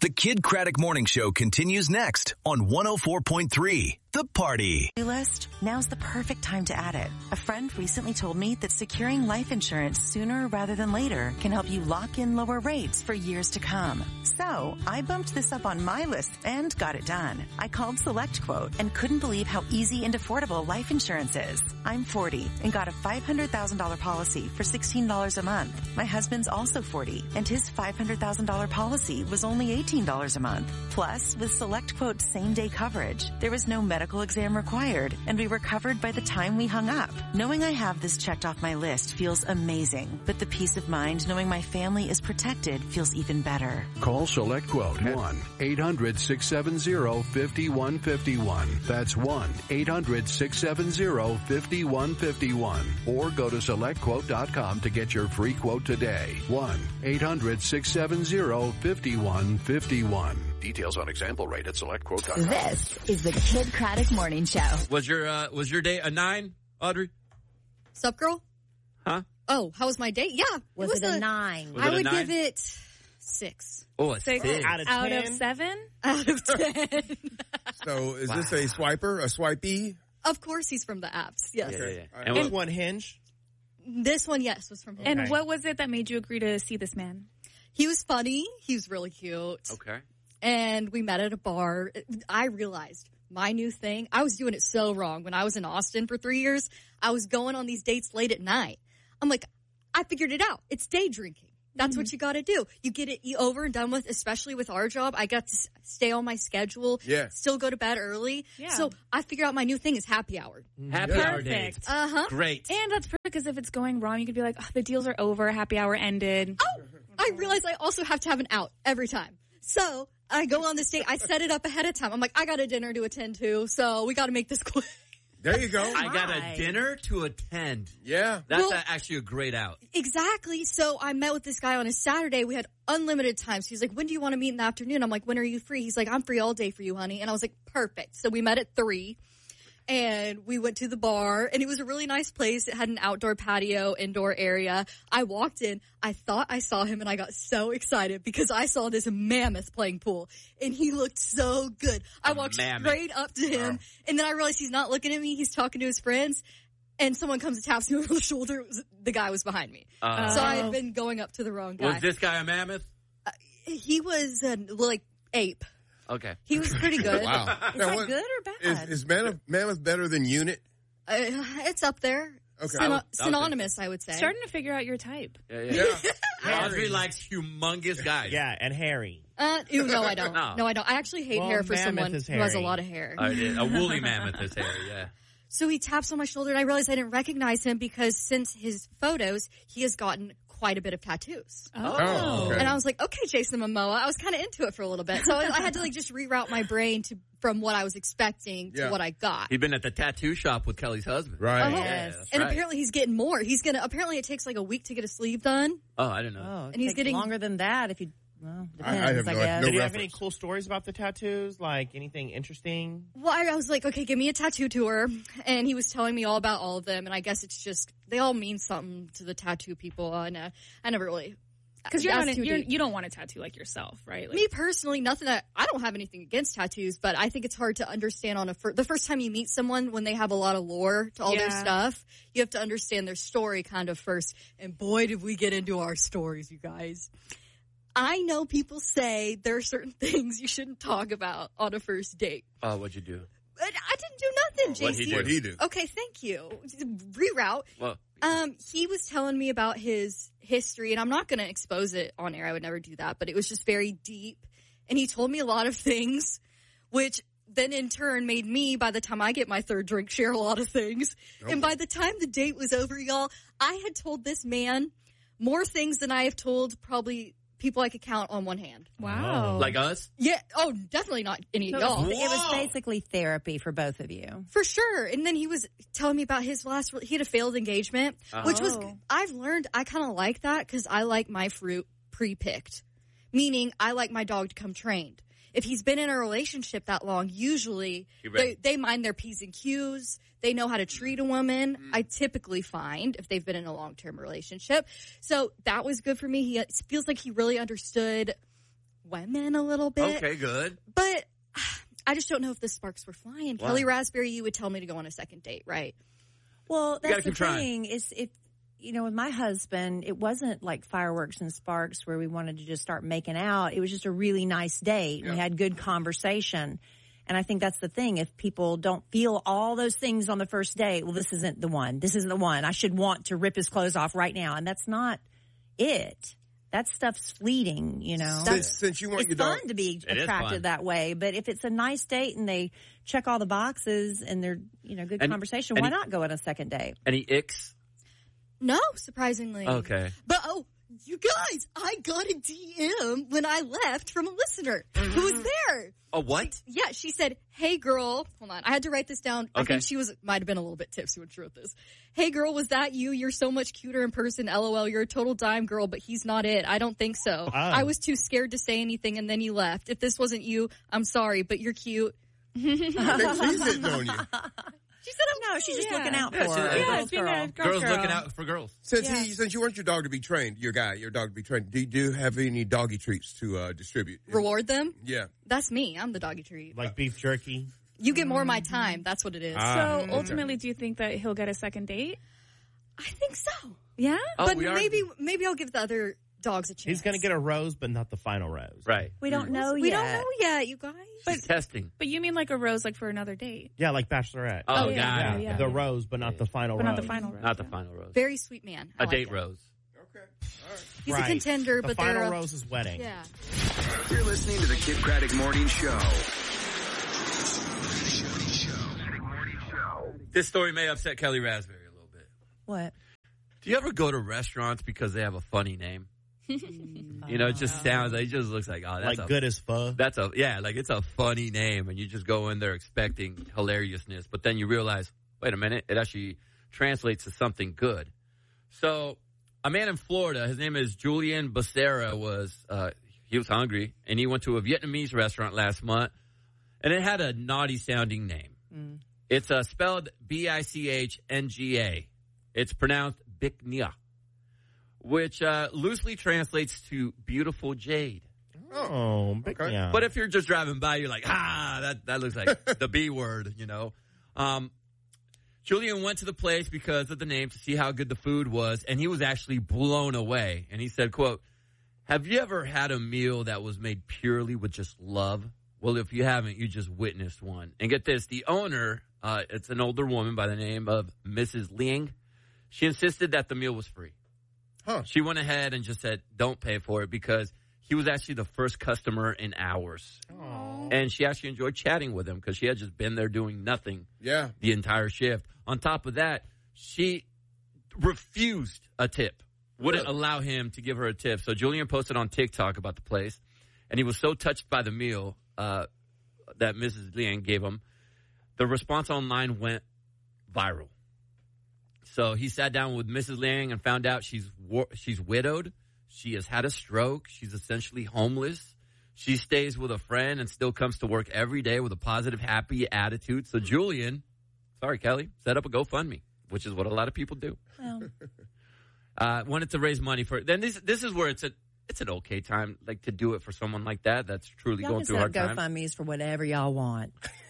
The Kid Craddock Morning Show continues next on 104.3 The Party. List? Now's the perfect time to add it. A friend recently told me that securing life insurance sooner rather than later can help you lock in lower rates for years to come. So I bumped this up on my list and got it done. I called SelectQuote and couldn't believe how easy and affordable life insurance is. I'm 40 and got a $500,000 policy for $16 a month. My husband's also 40 and his $500,000 policy was only $18 a month. Plus, with SelectQuote same-day coverage, there was no medical exam required, and we were covered by the time we hung up. Knowing I have this checked off my list feels amazing, but the peace of mind knowing my family is protected feels even better. Call SelectQuote 1-800-670-5151. That's 1-800-670-5151. Or go to SelectQuote.com to get your free quote today. 1-800-670-5151. Details on example rate at SelectQuote.com. This is the Kid Craddock Morning Show. Was your day a 9, Audrey? Sup, girl? Huh? Oh, how was my date? Yeah. Was it a 9? Was I it a would 9? give it 6. Oh, a 6. Out of 7? Out of 10. So is this a swiper, a swipey? Of course he's from the apps, yes. Yeah. And which one, Hinge? This one, yes, was from him. And what was it that made you agree to see this man? He was funny. He was really cute. Okay. And we met at a bar. I realized my new thing, I was doing it so wrong. When I was in Austin for 3 years, I was going on these dates late at night. I'm like, I figured it out. It's day drinking. That's what you got to do. You get it over and done with, especially with our job. I got to stay on my schedule, still go to bed early. Yeah. So I figured out my new thing is happy hour. Happy hour date. Uh-huh. Great. And that's perfect because if it's going wrong, you could be like, oh, the deals are over, happy hour ended. Oh, I realized I also have to have an out every time. So I go on this date. I set it up ahead of time. I'm like, I got a dinner to attend to, so we got to make this quick. There you go. I got a dinner to attend. Yeah. That's actually a great out. Exactly. So I met with this guy on a Saturday. We had unlimited times. He's like, when do you want to meet in the afternoon? I'm like, when are you free? He's like, I'm free all day for you, honey. And I was like, perfect. So we met at 3. And we went to the bar, and it was a really nice place. It had an outdoor patio, indoor area. I walked in. I thought I saw him, and I got so excited because I saw this mammoth playing pool, and he looked so good. I walked straight up to him, and then I realized he's not looking at me. He's talking to his friends, and someone comes and taps me on the shoulder. The guy was behind me. So I had been going up to the wrong guy. Was this guy a mammoth? He was like ape. Okay. He was pretty good. Wow. Is that good or bad? Is Mammoth better than Unit? It's up there. Okay. Synonymous, I would say. Starting to figure out your type. Yeah. Audrey likes humongous guys. Yeah, and hairy. No, I don't. No, I don't. I actually hate hair for someone who has a lot of hair. A woolly mammoth is hairy, yeah. So he taps on my shoulder, and I realized I didn't recognize him because since his photos, he has gotten quite a bit of tattoos. Oh. Okay. And I was like, okay, Jason Momoa. I was kind of into it for a little bit. So I had to just reroute my brain from what I was expecting to what I got. He'd been at the tattoo shop with Kelly's husband. Right. Yes. And apparently he's getting more. Apparently it takes like a week to get a sleeve done. Oh, I didn't know. Oh, and he's getting longer than that if you... Well, depends, I have guess. no Did you have reference. any cool stories about the tattoos? Like anything interesting? Well, I was like, okay, give me a tattoo tour. And he was telling me all about all of them. And I guess it's just, they all mean something to the tattoo people. And I never really... Because you don't want a tattoo like yourself, right? Like, me personally, I don't have anything against tattoos, but I think it's hard to understand the first time you meet someone when they have a lot of lore to all their stuff. You have to understand their story kind of first. And boy, did we get into our stories, you guys. I know people say there are certain things you shouldn't talk about on a first date. Oh, what'd you do? I didn't do nothing, JC. What'd he do? Okay, thank you. Reroute. Well, he was telling me about his history, and I'm not going to expose it on air. I would never do that, but it was just very deep. And he told me a lot of things, which then in turn made me, by the time I get my third drink, share a lot of things. Okay. And by the time the date was over, y'all, I had told this man more things than I have told probably people I could count on one hand. Wow. Like us? Yeah. Oh, definitely not any of y'all. It was basically therapy for both of you. For sure. And then he was telling me about his he had a failed engagement, which was, I've learned I kind of like that because I like my fruit pre-picked. Meaning I like my dog to come trained. If he's been in a relationship that long, usually they mind their P's and Q's. They know how to treat a woman. I typically find if they've been in a long-term relationship. So that was good for me. He feels like he really understood women a little bit. Okay, good. But I just don't know if the sparks were flying. Wow. Kelly Raspberry, you would tell me to go on a second date, right? Well, gotta that's the keep trying. thing is if, with my husband, it wasn't like fireworks and sparks where we wanted to just start making out. It was just a really nice date. We had good conversation. And I think that's the thing. If people don't feel all those things on the first date, well, this isn't the one. This isn't the one. I should want to rip his clothes off right now. And that's not it. That stuff's fleeting, Since you want It's your dog, fun to be It is fun. attracted that way. But if it's a nice date and they check all the boxes and they're, good conversation, why not go on a second date? Any icks? No, surprisingly. Okay. But, you guys, I got a DM when I left from a listener who was there. A what? She said, hey, girl. Hold on. I had to write this down. I Okay. think she might have been a little bit tipsy when she wrote this. Hey, girl, was that you? You're so much cuter in person. LOL. You're a total dime girl, but he's not it. I don't think so. I was too scared to say anything, and then you left. If this wasn't you, I'm sorry, but you're cute. I think she's hitting on you. She said, No, she's just looking out for Yeah, her. she's- Girl's being girl. a Girls looking out for girls. Since you want your dog to be trained, your dog to be trained, do you have any doggy treats to distribute? reward them? Yeah. That's me. I'm the doggy treat. Like beef jerky. You get more of my time. That's what it is. So ultimately, do you think that he'll get a second date? I think so. Yeah? Oh, But we are- maybe I'll give the other dogs a chance. He's going to get a rose, but not the final rose. Right. We don't know We yet. don't know yet, you guys. She's testing. But you mean like a rose, like for another date? Yeah, like Bachelorette. Oh, yeah, got yeah, it. yeah. the rose, but not the final But rose. not the final rose. Not the yeah. final rose. Very sweet man. I A like date him. rose. Okay. All right. He's Right. a contender, the but final they're rose is wedding. Yeah. You're listening to the Kid Craddock Morning Show. This story may upset Kelly Raspberry a little bit. What? Do you ever go to restaurants because they have a funny name? It just sounds like, it just looks like, oh, that's Like good as fuck. like it's a funny name, and you just go in there expecting hilariousness, but then you realize, wait a minute, it actually translates to something good. So, a man in Florida, his name is Julian Becerra, he was hungry, and he went to a Vietnamese restaurant last month, and it had a naughty sounding name. It's spelled Bichnga. It's pronounced Bic Nha, which loosely translates to beautiful jade. Oh, big Okay. yeah. But if you're just driving by, you're like, that looks like the B word, Julian went to the place because of the name to see how good the food was, and he was actually blown away. And he said, quote, have you ever had a meal that was made purely with just love? Well, if you haven't, you just witnessed one. And get this, the owner, it's an older woman by the name of Mrs. Liang. She insisted that the meal was free. Huh. She went ahead and just said, don't pay for it, because he was actually the first customer in hours. Aww. And she actually enjoyed chatting with him because she had just been there doing nothing Yeah. the entire shift. On top of that, she refused a tip, wouldn't allow him to give her a tip. So Julian posted on TikTok about the place, and he was so touched by the meal that Mrs. Liang gave him. The response online went viral. So he sat down with Mrs. Liang and found out she's widowed. She has had a stroke. She's essentially homeless. She stays with a friend and still comes to work every day with a positive, happy attitude. So Julian, sorry, Kelly, set up a GoFundMe, which is what a lot of people do. Well, Wanted to raise money for it. Then this is where it's an okay time, like, to do it for someone like that that's truly y'all going can through set hard up times. GoFundMes for whatever y'all want.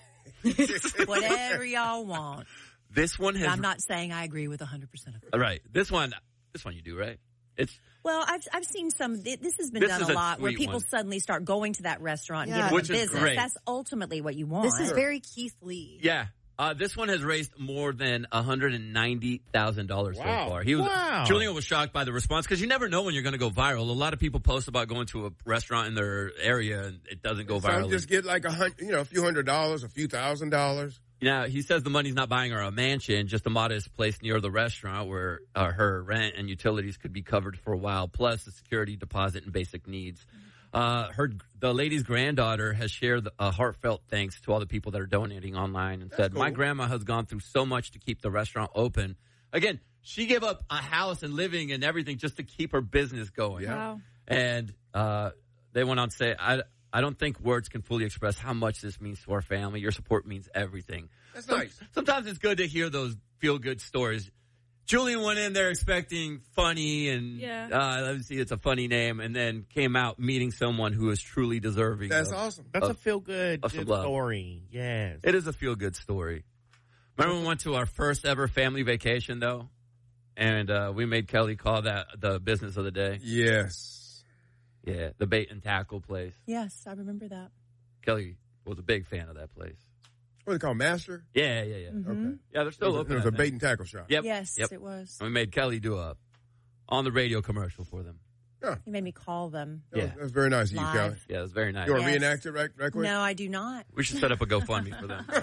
Whatever y'all want. This one has I'm not saying I agree with 100% of it. right. This one you do, right? It's Well, I've seen some. This has been This done is a a lot, where sweet people one. suddenly start going to that restaurant and Yeah. giving Which them is business. great. That's ultimately what you want. This is very Keith Lee. yeah. This one has raised more than $190,000 so Wow. far. Wow. Julian was shocked by the response because you never know when you're going to go viral. A lot of people post about going to a restaurant in their area and it doesn't go viral. Some just get like a few $100s, a few $1,000s. Now, he says the money's not buying her a mansion, just a modest place near the restaurant where her rent and utilities could be covered for a while, plus a security deposit and basic needs. The lady's granddaughter has shared a heartfelt thanks to all the people that are donating online and said, cool. my grandma has gone through so much to keep the restaurant open. Again, she gave up a house and living and everything just to keep her business going. Yeah. Wow. And they went on to say, I don't think words can fully express how much this means to our family. Your support means everything. That's nice. Sometimes it's good to hear those feel-good stories. Julian went in there expecting funny and let me see, it's a funny name, and then came out meeting someone who is truly deserving. That's awesome. That's a feel-good good story. Yes. It is a feel-good story. Remember when we went to our first ever family vacation, though? And we made Kelly call that the business of the day? Yes. Yeah, the bait and tackle place. Yes, I remember that. Kelly was a big fan of that place. What do they call Master? Yeah. Mm-hmm. Okay. Yeah, they're still open. It was a bait and tackle shop. Yep. Yes, yep. it was. And we made Kelly do a on the radio commercial for them. Yeah. You made me call them. Yeah. That was very nice of you, Live. Kelly. Yeah, it was very nice. You want to reenact it right quick? No, I do not. We should set up a GoFundMe for them.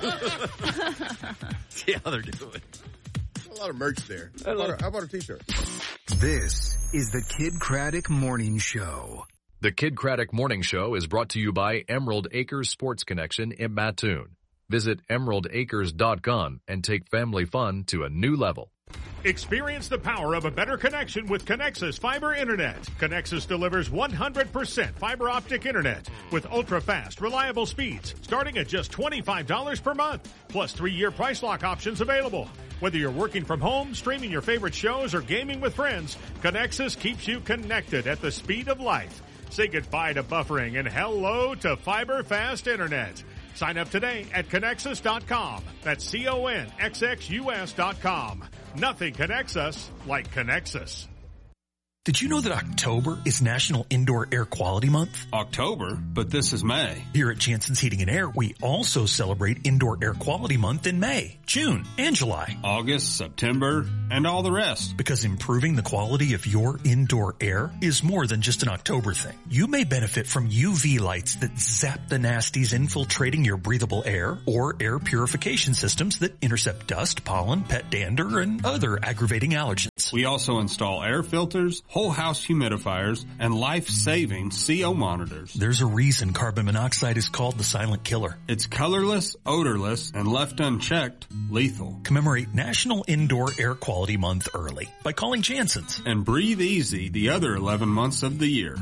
See how they're doing. A lot of merch there. I bought a t-shirt. This is the Kid Craddock Morning Show. The Kid Craddock Morning Show is brought to you by Emerald Acres Sports Connection in Mattoon. Visit emeraldacres.com and take family fun to a new level. Experience the power of a better connection with Connexus Fiber Internet. Connexus delivers 100% fiber optic internet with ultra-fast, reliable speeds starting at just $25 per month, plus 3-year price lock options available. Whether you're working from home, streaming your favorite shows, or gaming with friends, Connexus keeps you connected at the speed of light. Say goodbye to buffering and hello to fiber fast internet. Sign up today at Connexus.com. That's CONXXUS.com. Nothing connects us like Connexus. Did you know that October is National Indoor Air Quality Month? October? But this is May. Here at Jansen's Heating and Air, we also celebrate Indoor Air Quality Month in May, June, and July. August, September, and all the rest. Because improving the quality of your indoor air is more than just an October thing. You may benefit from UV lights that zap the nasties infiltrating your breathable air, or air purification systems that intercept dust, pollen, pet dander, and other aggravating allergens. We also install air filters, whole house humidifiers, and life-saving CO monitors. There's a reason carbon monoxide is called the silent killer. It's colorless, odorless, and left unchecked, lethal. Commemorate National Indoor Air Quality Month early by calling Jansen's. And breathe easy the other 11 months of the year.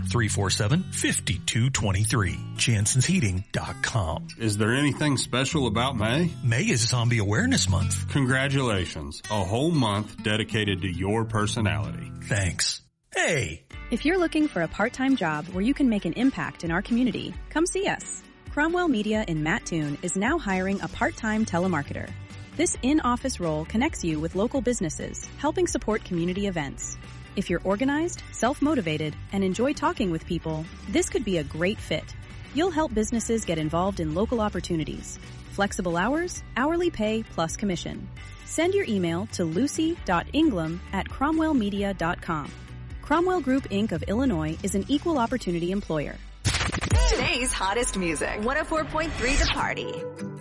347-5223. JansensHeating.com. Is there anything special about May? May is Zombie Awareness Month. Congratulations. A whole month dedicated to your personality. Thanks. Hey! If you're looking for a part-time job where you can make an impact in our community, come see us. Cromwell Media in Mattoon is now hiring a part-time telemarketer. This in-office role connects you with local businesses, helping support community events. If you're organized, self-motivated, and enjoy talking with people, this could be a great fit. You'll help businesses get involved in local opportunities. Flexible hours, hourly pay, plus commission. Send your email to lucy.ingram@cromwellmedia.com. Cromwell Group, Inc. of Illinois is an equal opportunity employer. Today's hottest music. 104.3 The Party.